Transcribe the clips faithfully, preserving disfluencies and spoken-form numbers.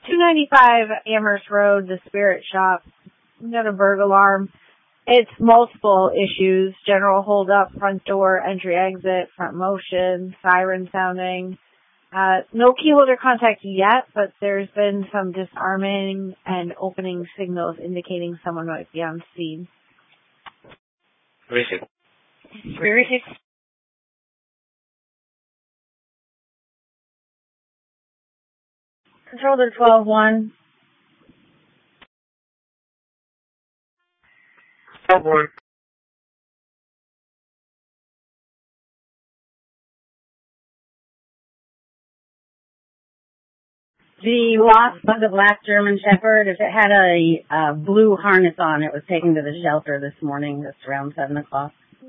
two ninety-five Amherst Road, the Spirit Shop. We got a burglar alarm. It's multiple issues. General hold up, front door, entry exit, front motion, siren sounding. Uh, no key holder contact yet, but there's been some disarming and opening signals indicating someone might be on scene. Very Very Control to twelve one. twelve one. The lost was a black German Shepherd. If it had a uh, blue harness on, it was taken to the shelter this morning, just around seven o'clock.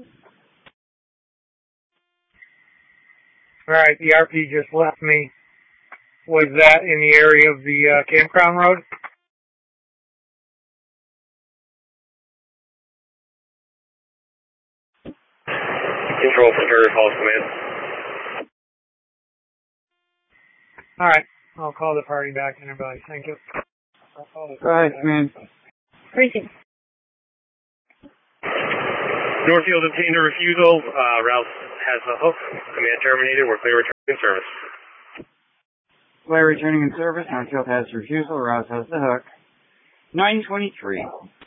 All right, the R P just left me. Was that in the area of the uh, Campground Road? Control Center, call command. All right, I'll call the party back and everybody. Thank you. I'll call the Go ahead, command. Briefing. Northfield obtained a refusal. Uh, Rouse has a hook. Command terminated. We're clear returning in service. Flare returning in service. Northfield has refusal. Rouse has the hook. nine twenty-three.